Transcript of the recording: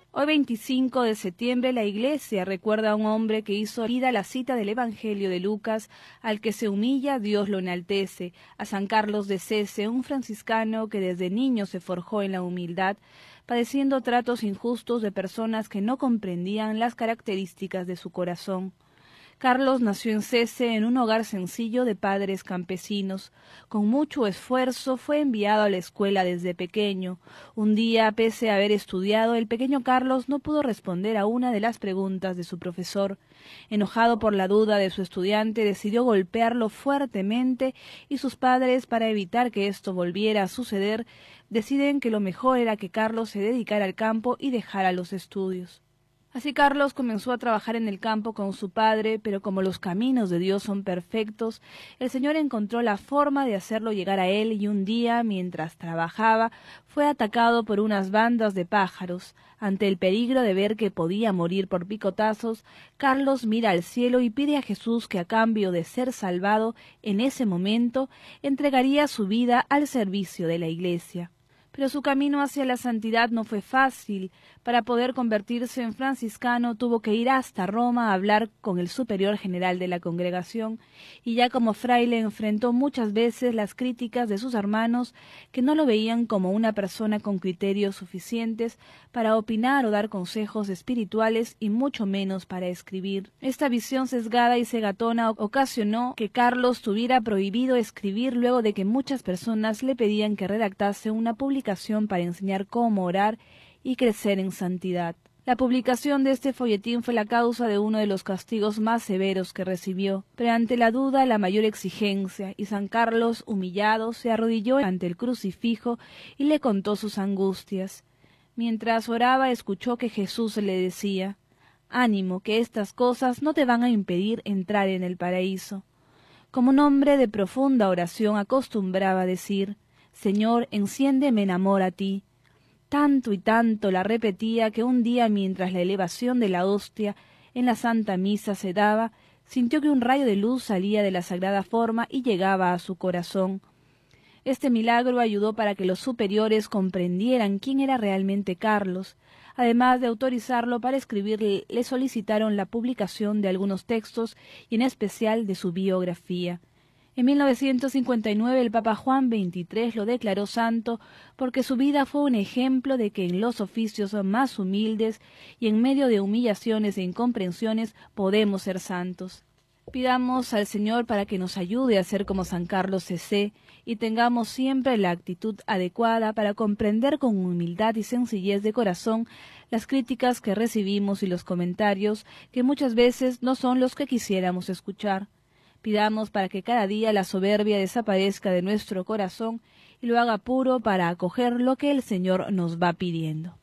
Hoy 25 de septiembre la Iglesia recuerda a un hombre que hizo vida la cita del Evangelio de Lucas: al que se humilla, Dios lo enaltece, a San Carlos de Sese, un franciscano que desde niño se forjó en la humildad, padeciendo tratos injustos de personas que no comprendían las características de su corazón. Carlos nació en Sese en un hogar sencillo de padres campesinos. Con mucho esfuerzo fue enviado a la escuela desde pequeño. Un día, pese a haber estudiado, el pequeño Carlos no pudo responder a una de las preguntas de su profesor. Enojado por la duda de su estudiante, decidió golpearlo fuertemente y sus padres, para evitar que esto volviera a suceder, deciden que lo mejor era que Carlos se dedicara al campo y dejara los estudios. Así Carlos comenzó a trabajar en el campo con su padre, pero como los caminos de Dios son perfectos, el Señor encontró la forma de hacerlo llegar a él, y un día, mientras trabajaba, fue atacado por unas bandas de pájaros. Ante el peligro de ver que podía morir por picotazos, Carlos mira al cielo y pide a Jesús que, a cambio de ser salvado en ese momento, entregaría su vida al servicio de la Iglesia. Pero su camino hacia la santidad no fue fácil. Para poder convertirse en franciscano tuvo que ir hasta Roma a hablar con el superior general de la congregación, y ya como fraile enfrentó muchas veces las críticas de sus hermanos, que no lo veían como una persona con criterios suficientes para opinar o dar consejos espirituales, y mucho menos para escribir. Esta visión sesgada y cegatona ocasionó que Carlos tuviera prohibido escribir, luego de que muchas personas le pedían que redactase una publicación para enseñar cómo orar y crecer en santidad. La publicación de este folletín fue la causa de uno de los castigos más severos que recibió, pero ante la duda la mayor exigencia, y San Carlos, humillado, se arrodilló ante el crucifijo y le contó sus angustias. Mientras oraba, escuchó que Jesús le decía: «Ánimo, que estas cosas no te van a impedir entrar en el paraíso». Como un hombre de profunda oración acostumbraba decir: «Señor, enciéndeme en amor a ti». Tanto y tanto la repetía que un día, mientras la elevación de la hostia en la Santa Misa se daba, sintió que un rayo de luz salía de la sagrada forma y llegaba a su corazón. Este milagro ayudó para que los superiores comprendieran quién era realmente Carlos. Además de autorizarlo para escribir, le solicitaron la publicación de algunos textos y en especial de su biografía. En 1959 el Papa Juan XXIII lo declaró santo porque su vida fue un ejemplo de que en los oficios más humildes y en medio de humillaciones e incomprensiones podemos ser santos. Pidamos al Señor para que nos ayude a ser como San Carlos Cesé y tengamos siempre la actitud adecuada para comprender con humildad y sencillez de corazón las críticas que recibimos y los comentarios que muchas veces no son los que quisiéramos escuchar. Pidamos para que cada día la soberbia desaparezca de nuestro corazón y lo haga puro para acoger lo que el Señor nos va pidiendo.